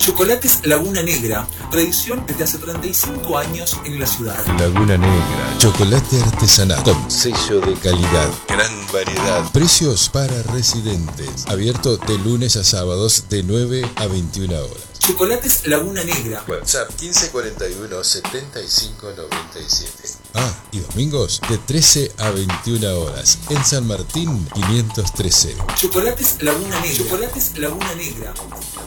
Chocolates Laguna Negra, tradición desde hace 35 años en la ciudad. Laguna Negra, chocolate artesanal con sello de calidad, gran variedad, precios para residentes, abierto de lunes a sábados de 9 a 21 horas. Chocolates Laguna Negra. WhatsApp 1541 75 97. Y domingos de 13 a 21 horas en San Martín 513. Chocolates Laguna Negra. Chocolates Laguna Negra.